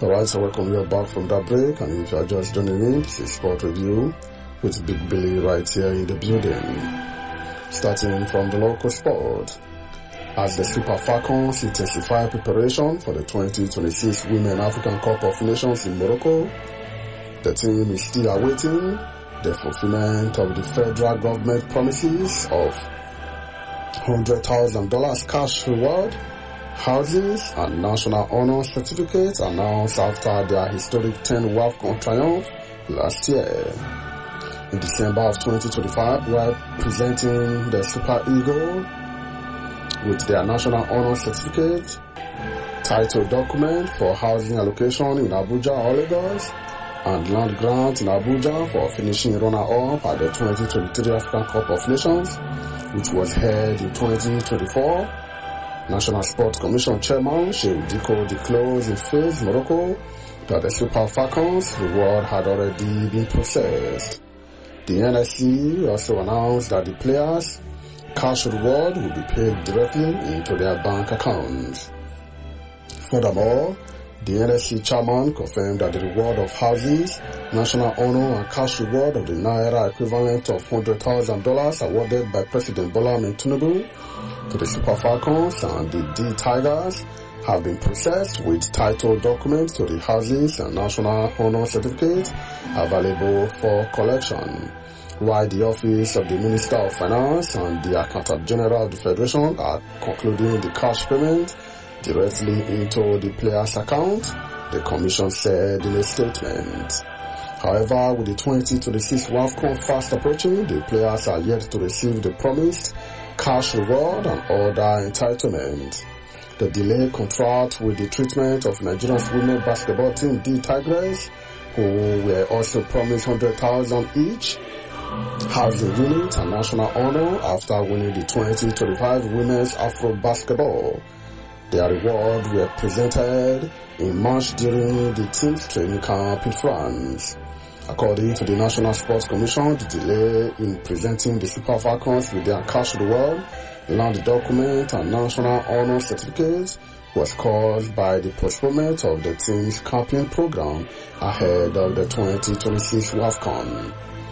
Alright, so welcome you back from that break, and if you are just joining me, this is Sport Review with Big Billy right here in the building. Starting from the local sport, as the Super Falcons intensify preparation for the 2026 Women African Cup of Nations in Morocco, the team is still awaiting the fulfillment of the federal government promises of $100,000 cash reward, houses, and national honor certificates announced after their historic 10 WAFCON triumph last year. In December of 2025, while presenting the Super Eagle with their national honor certificate, title document for housing allocation in Abuja or Lagos, and land grant in Abuja for finishing runner-up at the 2023 African Cup of Nations, which was held in 2024. National Sports Commission Chairman Sheikh Diko disclosed in Fez, Morocco, that the Super Falcons reward had already been processed. The NSC also announced that the players' cash reward will be paid directly into their bank accounts. Furthermore, the NSC chairman confirmed that the reward of houses, national honor, and cash reward of the Naira equivalent of $100,000 awarded by President Bola Ahmed Tinubu to the Super Falcons and the D Tigers have been processed with title documents to the houses and national honor certificates available for collection, while the Office of the Minister of Finance and the Accountant General of the Federation are concluding the cash payment directly into the players' account, the Commission said in a statement. However, with the 2026 WAFCON fast approaching, the players are yet to receive the promised cash reward and other entitlement. The delay contrasts with the treatment of Nigeria's women basketball team D Tigers, who were also promised $100,000 each, housing unit and national honor after winning the 2025 Women's Afro Basketball. Their reward were presented in March during the team's training camp in France. According to the National Sports Commission, the delay in presenting the Super Falcons with their cash reward, land document, and national honor certificates was caused by the postponement of the team's camping program ahead of the 2026 WAFCON.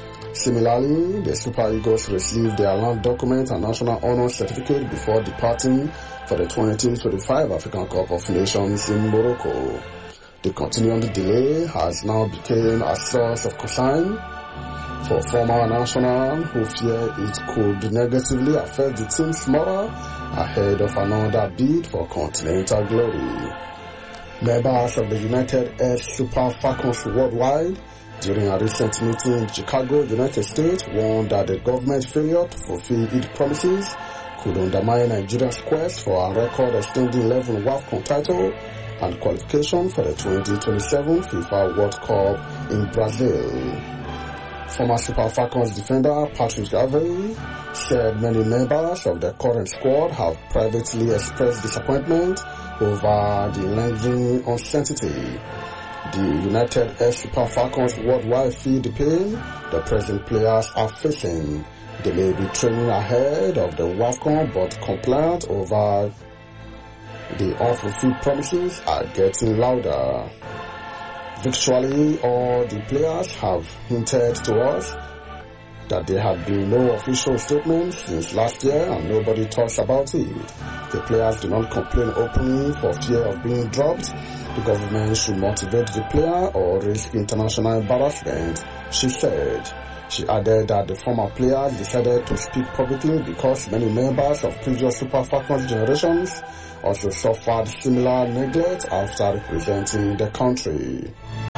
Similarly, the Super Eagles received their land document and national honor certificate before departing for the 2025 African Cup of Nations in Morocco. The continuing delay has now become a source of concern for former national who fear it could negatively affect the team's morale ahead of another bid for continental glory. Members of the United F Super Falcons worldwide during a recent meeting in Chicago, United States, warned that the government's failure to fulfill its promises could undermine Nigeria's quest for a record-extending 11 WAFCON title and qualification for the 2027 FIFA World Cup in Brazil. Former Super Falcons defender Patrick Avery said many members of the current squad have privately expressed disappointment over the lingering uncertainty. The United F Super Falcons worldwide feel the pain the present players are facing. They may be training ahead of the WAFCON, but complaints over the unfulfilled promises are getting louder. Virtually all the players have hinted to us that there had been no official statement since last year and nobody talks about it. The players do not complain openly for fear of being dropped. The government should motivate the player or risk international embarrassment, she said. She added that the former players decided to speak publicly because many members of previous Super Falcons generations also suffered similar neglect after representing the country.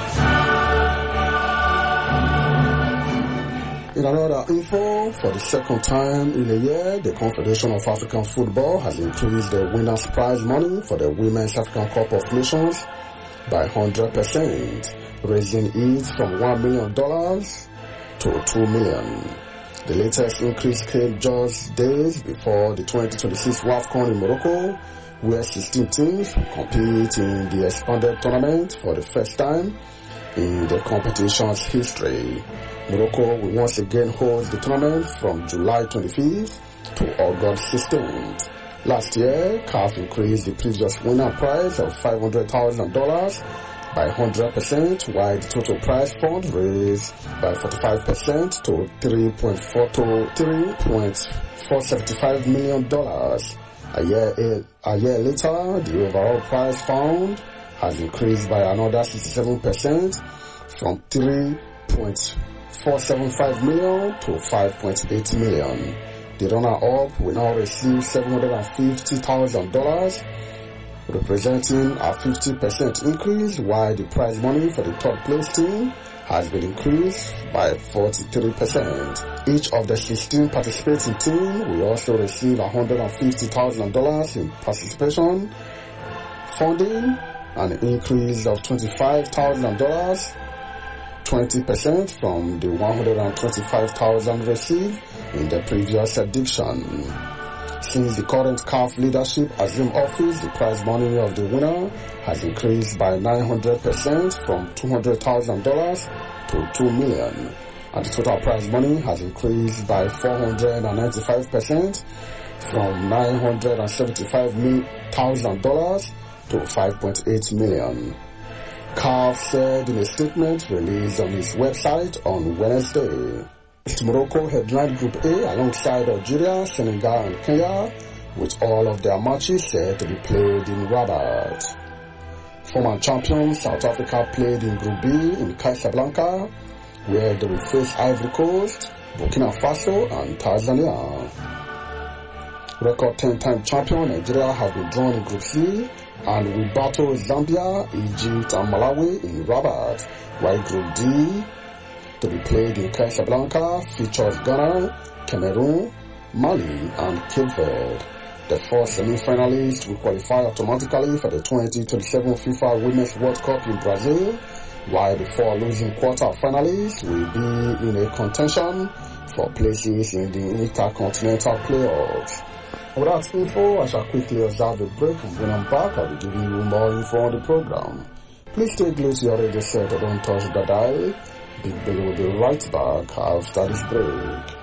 In another info, for the second time in a year, the Confederation of African Football has increased the winner's prize money for the Women's African Cup of Nations by 100%, raising it from $1 million to $2 million. The latest increase came just days before the 2026 WAFCON in Morocco, where 16 teams will compete in the expanded tournament for the first time in the competition's history. Morocco will once again host the tournament from July 25th to August 16th. Last year, CAF increased the previous winner prize of $500,000 by 100%, while the total prize fund raised by 45% to $3.475 million. A year later, the overall prize fund has increased by another 67% from $3.475 million to $5.8 million. The runner-up will now receive $750,000, representing a 50% increase, while the prize money for the third place team has been increased by 43%. Each of the 16 participating teams will also receive $150,000 in participation funding, an increase of $25,000, 20% from the $125,000 received in the previous edition. Since the current CAF leadership assumed office, the prize money of the winner has increased by 900% from $200,000 to $2 million, and the total prize money has increased by 495% from $975,000 to $5.8 million. CAF said in a statement released on its website on Wednesday. Morocco headlined Group A alongside Algeria, Senegal and Kenya, with all of their matches set to be played in Rabat. Former champions South Africa played in Group B in Casablanca, where they will face Ivory Coast, Burkina Faso and Tanzania. Record 10-time champion Nigeria have been drawn in Group C and will battle Zambia, Egypt and Malawi in Rabat, while Group D, to be played in Casablanca, features Ghana, Cameroon, Mali and Cape Verde. The four semi-finalists will qualify automatically for the 2027 FIFA Women's World Cup in Brazil, while the four losing quarter-finalists will be in a contention for places in the Intercontinental Playoffs. With that info, I shall quickly observe a break, and when I'm back, I'll be giving you more info on the program. Please stay glued to your radio set and don't touch the dial. Big Billy will be right back after this break.